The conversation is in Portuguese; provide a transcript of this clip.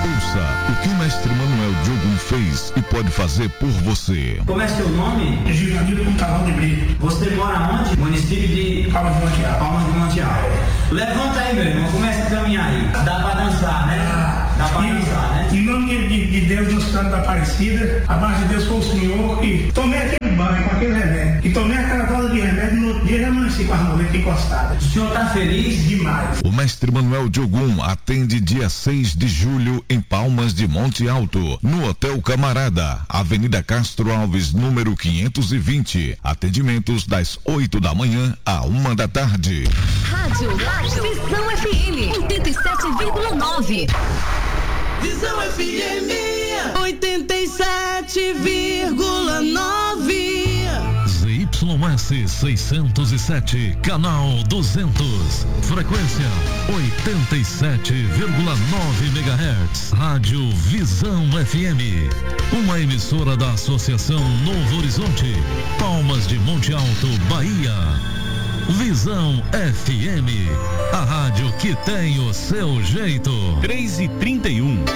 Ouça o que o mestre Manuel Diogo fez e pode fazer por você. Como é seu nome? Givanildo Pontalão de Brito. Você mora onde? Município de Palmas de Monte Alto. Palmas de Monte Alto. Levanta aí, meu irmão, começa a caminhar aí. Dá pra dançar, né? Dá pra dançar, né? Em nome de Deus, nos cantos da Aparecida, a paz de Deus foi o Senhor que tomei aquele banho com aquele remédio. E tomei aquela dose de remédio, no outro dia já amanheci com as muletas encostadas. O senhor tá feliz? Demais. O mestre Manuel Diogum atende dia 6 de julho em Palmas de Monte Alto, no Hotel Camarada, Avenida Castro Alves, número 520. Atendimentos das 8 da manhã à 1 da tarde. Rádio Visão FM 87,9. Visão FM 87,9. ZYS 607, canal 200, frequência 87,9 MHz. Rádio Visão FM, uma emissora da Associação Novo Horizonte, Palmas de Monte Alto, Bahia. Visão FM, a rádio que tem o seu jeito. 3h31.